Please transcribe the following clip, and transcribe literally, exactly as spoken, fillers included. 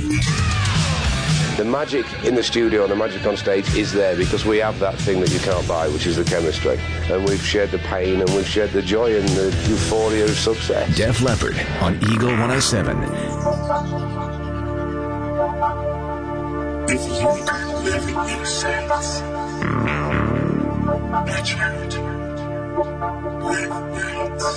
The magic in the studio and the magic on stage is there because we have that thing that you can't buy, which is the chemistry. And we've shared the pain and we've shared the joy and the euphoria of success. Def Leppard on Eagle one oh seven. If you live in your sense, natured, live